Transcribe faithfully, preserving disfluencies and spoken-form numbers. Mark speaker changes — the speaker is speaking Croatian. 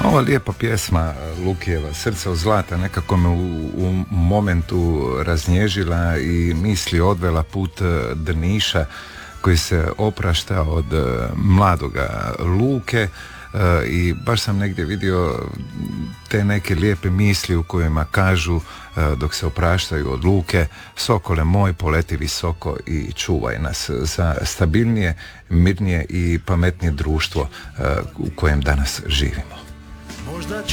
Speaker 1: Ova lijepa pjesma Lukijeva Srce od zlata nekako me u, u momentu raznježila i misli odvela put Drniša koji se oprašta od mladoga Luke. I baš sam negdje vidio te neke lijepe misli u kojima kažu dok se opraštaju od Luke: Sokole moj, poleti visoko i čuvaj nas za stabilnije, mirnije i pametnije društvo u kojem danas živimo.